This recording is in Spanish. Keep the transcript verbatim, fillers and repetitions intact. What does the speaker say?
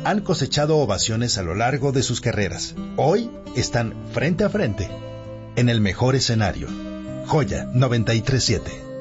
han cosechado ovaciones a lo largo de sus carreras. Hoy están frente a frente, en el mejor escenario. Joya noventa y tres punto siete.